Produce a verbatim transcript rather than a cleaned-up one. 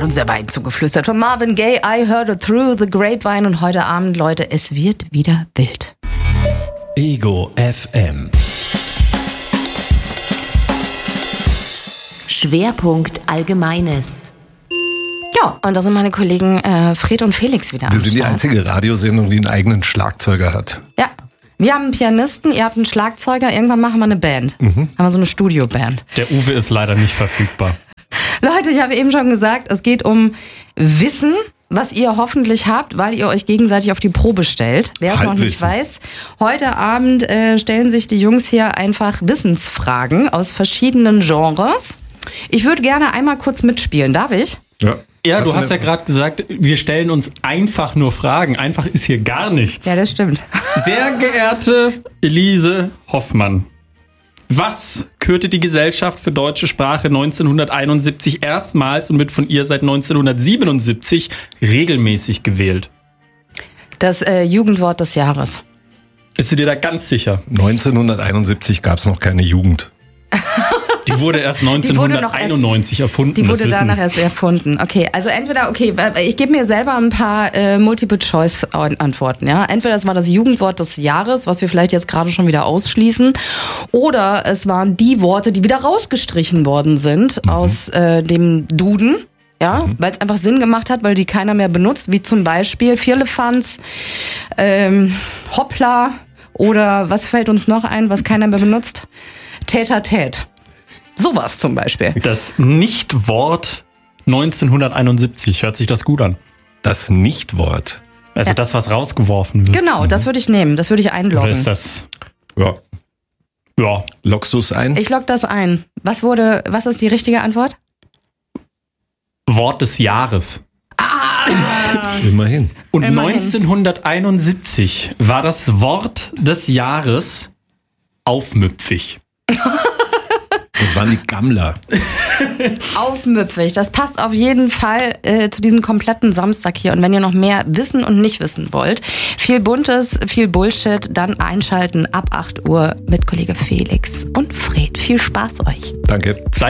uns der Wein zugeflüstert. Von Marvin Gaye, I Heard It Through the Grapevine. Und heute Abend, Leute, es wird wieder wild. Ego F M. Schwerpunkt Allgemeines. Ja, und da sind meine Kollegen äh, Fred und Felix wieder am Wir sind die Start. einzige Radiosendung, die einen eigenen Schlagzeuger hat. Ja, wir haben einen Pianisten, ihr habt einen Schlagzeuger, irgendwann machen wir eine Band. Mhm. Haben wir so eine Studioband. Der Uwe ist leider nicht verfügbar. Leute, ich habe eben schon gesagt, es geht um Wissen, was ihr hoffentlich habt, weil ihr euch gegenseitig auf die Probe stellt. Wer es noch nicht weiß, heute Abend äh, stellen sich die Jungs hier einfach Wissensfragen aus verschiedenen Genres. Ich würde gerne einmal kurz mitspielen, darf ich? Ja. Ja, hast du du hast ja gerade gesagt, wir stellen uns einfach nur Fragen. Einfach ist hier gar nichts. Ja, das stimmt. Sehr geehrte Elise Hoffmann, was kürte die Gesellschaft für deutsche Sprache neunzehnhunderteinundsiebzig erstmals und wird von ihr seit neunzehnhundertsiebenundsiebzig regelmäßig gewählt? Das äh, Jugendwort des Jahres. Bist du dir da ganz sicher? neunzehnhunderteinundsiebzig gab es noch keine Jugend. Die wurde erst neunzehnhunderteinundneunzig erfunden. Die wurde danach erst erfunden. Okay, also entweder, okay, ich gebe mir selber ein paar äh, Multiple-Choice-Antworten. Ja? Entweder es war das Jugendwort des Jahres, was wir vielleicht jetzt gerade schon wieder ausschließen, oder es waren die Worte, die wieder rausgestrichen worden sind mhm. aus äh, dem Duden. Ja, mhm. weil es einfach Sinn gemacht hat, weil die keiner mehr benutzt, wie zum Beispiel Firlefanz, ähm, Hoppla oder was fällt uns noch ein, was keiner mehr benutzt? Tät-a-tät. Sowas zum Beispiel. Das Nichtwort neunzehnhunderteinundsiebzig, hört sich das gut an? Das Nichtwort? Also ja. das, was rausgeworfen wird. Genau, mhm. das würde ich nehmen, das würde ich einloggen. Oder ist das... Ja. Ja. Loggst du es ein? Ich logge das ein. Was wurde, was ist die richtige Antwort? Wort des Jahres. Ah! Immerhin. Und Immerhin. neunzehnhunderteinundsiebzig war das Wort des Jahres aufmüpfig. Das waren die Gammler. Aufmüpfig. Das passt auf jeden Fall äh, zu diesem kompletten Samstag hier. Und wenn ihr noch mehr wissen und nicht wissen wollt, viel Buntes, viel Bullshit, dann einschalten ab acht Uhr mit Kollege Felix und Fred. Viel Spaß euch. Danke.